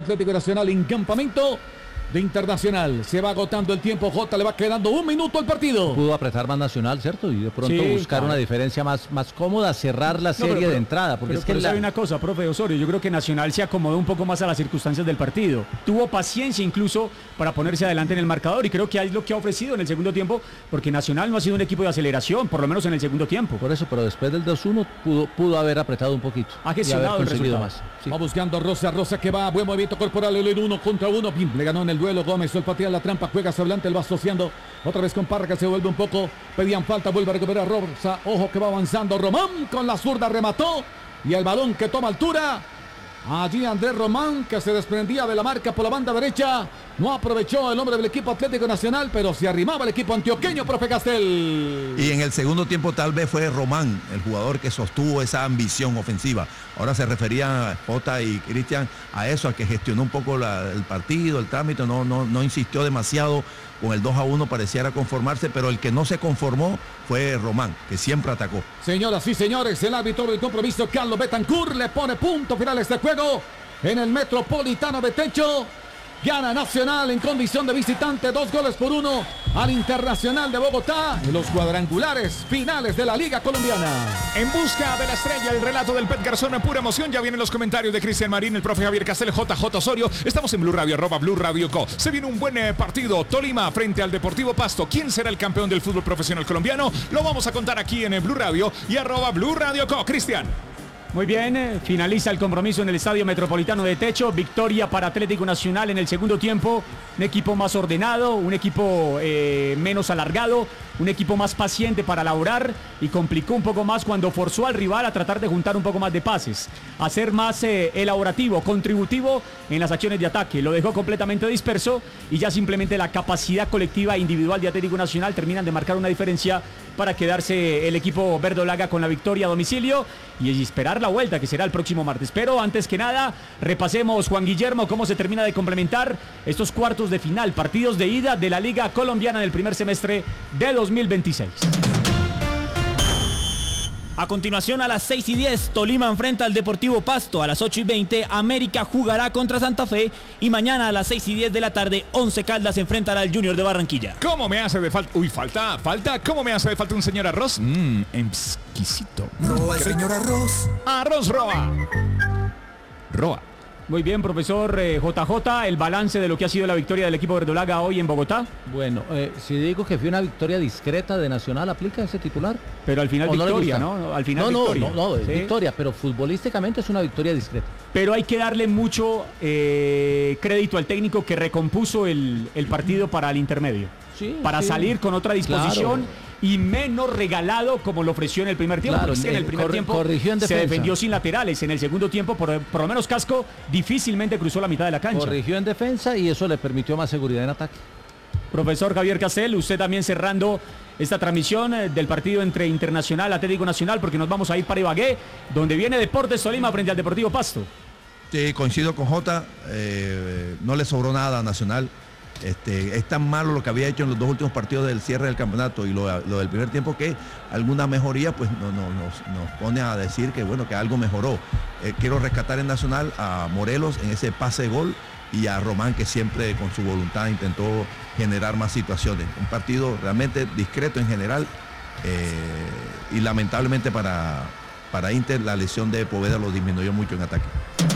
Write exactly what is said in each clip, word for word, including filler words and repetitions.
Atlético Nacional en campamento de Internacional. Se va agotando el tiempo, Jota, le va quedando un minuto al partido. Pudo apretar más Nacional, ¿cierto? Y de pronto Sí, buscar claro. una diferencia más, más cómoda, cerrar la No, serie pero- pero- de entrada. Porque Pero, es que pero la... sabe una cosa, profe Osorio, yo creo que Nacional se acomodó un poco más a las circunstancias del partido. Tuvo paciencia incluso para ponerse adelante en el marcador y creo que es lo que ha ofrecido en el segundo tiempo, porque Nacional no ha sido un equipo de aceleración, por lo menos en el segundo tiempo. Por eso, pero después del dos uno pudo, pudo haber apretado un poquito. Ha y haber gestionado el conseguido resultado. más. Sí. Va buscando Rosa, Rosa que va, buen movimiento corporal, el uno contra uno, Pim, le ganó en el duelo Gómez, el patea la trampa, juega hacia adelante, él va asociando, otra vez con Parra que se vuelve un poco, pedían falta, vuelve a recuperar Rosa, ojo que va avanzando Román, con la zurda remató, y el balón que toma altura, allí Andrés Román que se desprendía de la marca por la banda derecha, no aprovechó el hombre del equipo Atlético Nacional, pero se arrimaba el equipo antioqueño, profe Castel. Y en el segundo tiempo tal vez fue Román, el jugador que sostuvo esa ambición ofensiva. Ahora se refería Jota y Cristian a eso, a que gestionó un poco la- el partido, el trámite, no, no, no insistió demasiado con el dos a uno, pareciera conformarse, pero el que no se conformó fue Román, que siempre atacó. Señoras y señores, el árbitro del compromiso, Carlos Betancourt, le pone punto final a este juego en el Metropolitano de Techo. Gana Nacional en condición de visitante, dos goles por uno al Internacional de Bogotá en los cuadrangulares finales de la Liga Colombiana. En busca de la estrella, el relato del Pet Garzón en pura emoción. Ya vienen los comentarios de Cristian Marín, el profe Javier Castel, J J Osorio. Estamos en Blue Radio, arroba Blue Radio Co. Se viene un buen eh, partido. Tolima frente al Deportivo Pasto. ¿Quién será el campeón del fútbol profesional colombiano? Lo vamos a contar aquí en eh, Blue Radio y arroba Blue Radio Co. Cristian. Muy bien, eh, finaliza el compromiso en el Estadio Metropolitano de Techo, victoria para Atlético Nacional en el segundo tiempo, un equipo más ordenado, un equipo eh, menos alargado, un equipo más paciente para elaborar y complicó un poco más cuando forzó al rival a tratar de juntar un poco más de pases, a ser más eh, elaborativo, contributivo en las acciones de ataque, lo dejó completamente disperso y ya simplemente la capacidad colectiva e individual de Atlético Nacional terminan de marcar una diferencia para quedarse el equipo verdolaga con la victoria a domicilio y esperar la vuelta que será el próximo martes. Pero antes que nada, repasemos, Juan Guillermo, cómo se termina de complementar estos cuartos de final, partidos de ida de la Liga Colombiana del primer semestre de dos mil veintiséis. A continuación, a las seis y diez, Tolima enfrenta al Deportivo Pasto. A las ocho y veinte, América jugará contra Santa Fe. Y mañana a las seis y diez de la tarde, Once Caldas enfrentará al Junior de Barranquilla. ¿Cómo me hace de falta? Uy, falta, falta. ¿Cómo me hace de falta un señor arroz? Mmm, exquisito. Roa el señor arroz. Arroz Roa. Roa. Muy bien, profesor eh, J J, el balance de lo que ha sido la victoria del equipo verdolaga hoy en Bogotá. Bueno, eh, si digo que fue una victoria discreta de Nacional, ¿aplica ese titular? Pero al final ¿O no le victoria, gusta? ¿no? Al final no, no, victoria. no, no, es ¿sí? victoria, pero futbolísticamente es una victoria discreta. Pero hay que darle mucho eh, crédito al técnico que recompuso el, el partido para el intermedio. Sí, para sí. salir con otra disposición. Claro. Y menos regalado como lo ofreció en el primer tiempo. Claro, Porque es que en el primer corri- tiempo corrigió en se defensa. defendió sin laterales. En el segundo tiempo, por, por lo menos Casco difícilmente cruzó la mitad de la cancha. Corrigió en defensa y eso le permitió más seguridad en ataque. Profesor Javier Castel, usted también cerrando esta transmisión eh, del partido entre Internacional, Atlético Nacional, porque nos vamos a ir para Ibagué, donde viene Deportes Tolima frente al Deportivo Pasto. Sí, coincido con Jota, eh, no le sobró nada a Nacional. Este, es tan malo lo que había hecho en los dos últimos partidos del cierre del campeonato y lo, lo del primer tiempo que alguna mejoría pues no, no, nos, nos pone a decir que bueno que algo mejoró. Eh, quiero rescatar en Nacional a Morelos en ese pase de gol y a Román que siempre con su voluntad intentó generar más situaciones. Un partido realmente discreto en general eh, y lamentablemente para, para Inter la lesión de Poveda lo disminuyó mucho en ataque.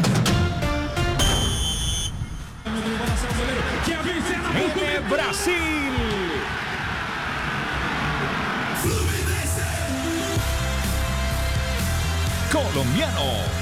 En Brasil. Colombiano.